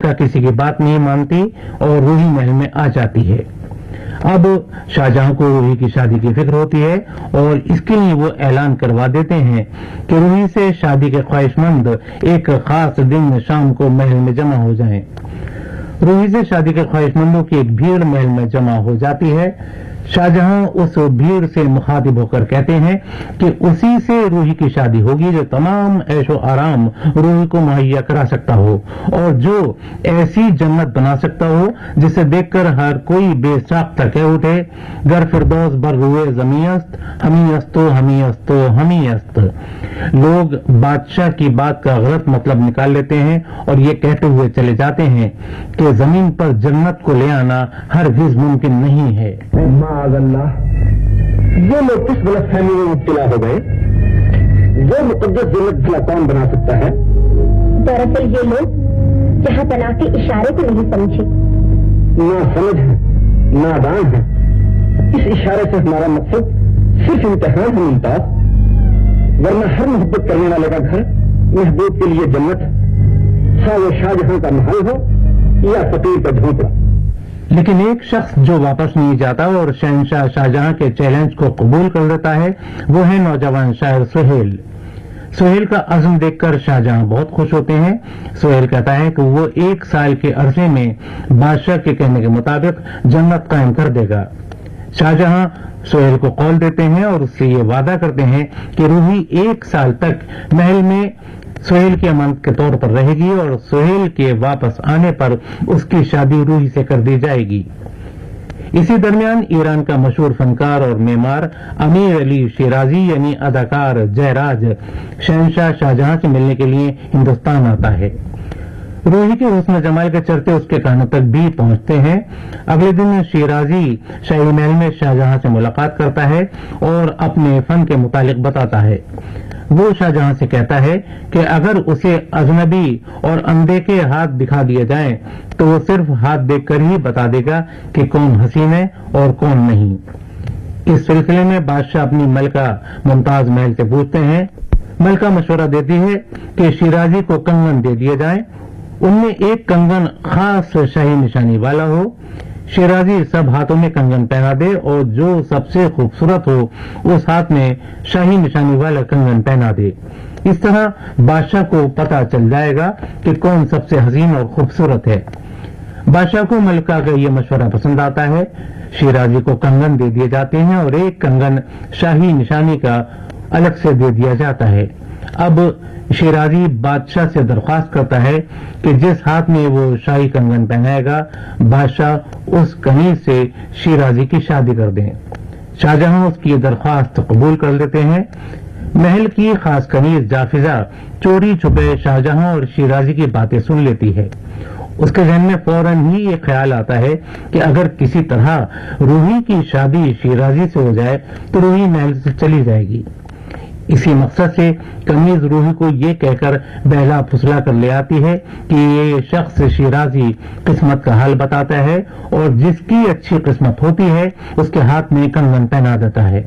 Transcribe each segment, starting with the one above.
बादशाह किसी की बात नहीं मानती और रूही महल में आ जाती है। अब शाहजहां को रूही की शादी की फिक्र होती है और इसके लिए वो ऐलान करवा देते हैं कि रूही से शादी के ख्वाहिशमंद एक खास दिन शाम को महल में जमा हो जाएं। रूही से शादी के ख्वाहिशमंदों की एक भीड़ महल में जमा हो जाती है। शाहजहां उस भीड़ से मुखातिब होकर कहते हैं कि उसी से रूही की शादी होगी जो तमाम ऐशो आराम रूही को मुहैया करा सकता हो और जो ऐसी जन्नत बना सकता हो जिसे देखकर हर कोई बेसाख्ता कह उठे, गर फिरदौस बरगुए जमीयस्त हमीयस्तो हमीयस्तो हमीयस्त। लोग बादशाह की बात का गलत मतलब निकाल लेते हैं और ये कहते हुए चले जाते हैं कि जमीन पर जन्नत को ले आना हरगिज़ मुमकिन नहीं है। अल्लाह, ये लोग किस गलतफहमी में मुब्तला हो गए? वो मुकद्दस जन्नत भला कौन बना सकता है? दरअसल ये लोग जहाँ बना के इशारे को नहीं समझे, ना समझ है, नादान है। इस इशारे से हमारा मकसद सिर्फ इम्तिहान है मुमताज, वरना हर मोहब्बत करने वाले का घर महबूब के लिए जन्नत, हाँ वो शाहजहां का महल हो या फकीर का झोंपड़ा। लेकिन एक शख्स जो वापस नहीं जाता और शहंशाह शाहजहां के चैलेंज को कबूल कर लेता है वो है नौजवान शायर सुहेल। सुहेल का अज़्म देखकर शाहजहां बहुत खुश होते हैं। सुहेल कहता है कि वो 1 साल के अरसे में बादशाह के कहने के मुताबिक जन्नत कायम कर देगा। शाहजहां सुहेल को कौल देते हैं और उससे ये वादा करते हैं कि रूही 1 साल तक महल में सुहेल की अमानत के तौर पर रहेगी और सुहेल के वापस आने पर उसकी शादी रूही से कर दी जाएगी। इसी दरमियान ईरान का मशहूर फनकार और मेमार अमीर अली शिराजी यानी अदाकार जयराज शहंशाह शाहजहां से मिलने के लिए हिंदुस्तान आता है। रूही के हुस्न जमाल के चर्चे उसके कानों तक भी पहुंचते हैं। अगले दिन शिराजी शाही महल में शाहजहां से मुलाकात करता है और अपने फन के मुतालिक बताता है। वो शाहजहां से कहता है कि अगर उसे अजनबी और अनदेखे हाथ दिखा दिए जाएं तो वो सिर्फ हाथ देखकर ही बता देगा कि कौन हसीन है और कौन नहीं। इस सिलसिले में बादशाह अपनी मलका मुमताज महल से पूछते हैं। मलका मशवरा देती है कि शिराजी को कंगन दे दिए जाएं, उनमें एक कंगन खास शाही निशानी वाला हो। शिराजी सब हाथों में कंगन पहना दे और जो सबसे खूबसूरत हो उस हाथ में शाही निशानी वाला कंगन पहना दे। इस तरह बादशाह को पता चल जाएगा कि कौन सबसे हसीन और खूबसूरत है। बादशाह को मलका का ये मशवरा पसंद आता है। शिराजी को कंगन दे दिए जाते हैं और एक कंगन शाही निशानी का अलग से दे दिया जाता है। अब शिराजी बादशाह से दरख्वास्त करता है कि जिस हाथ में वो शाही कंगन पहनाएगा बादशाह उस कनीज से शिराजी की शादी कर दें। शाहजहां उसकी दरख्वास्त कबूल कर लेते हैं। महल की खास कनीज जाफिजा चोरी छुपे शाहजहां और शिराजी की बातें सुन लेती है। उसके जहन में फौरन ही ये ख्याल आता है कि अगर किसी तरह रूही की शादी शिराजी से हो जाए तो रूही महल से चली जाएगी। इसी मकसद से कमीज रूही को ये कहकर बहला फुसला कर ले आती है कि ये शख्स शिराजी किस्मत का हाल बताता है और जिसकी अच्छी किस्मत होती है उसके हाथ में कंगन पहना देता है।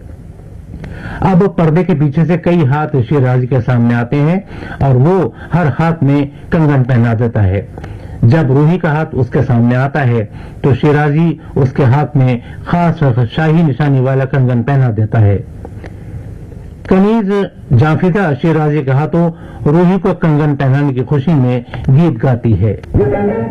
अब पर्दे के पीछे से कई हाथ शिराजी के सामने आते हैं और वो हर हाथ में कंगन पहना देता है। जब रूही का हाथ उसके सामने आता है तो शिराजी उसके हाथ में खास शाही निशानी वाला कंगन पहना देता है। कनीज जाफिदा शिराजी के हाथों रूही को कंगन पहनाने की खुशी में गीत गाती है।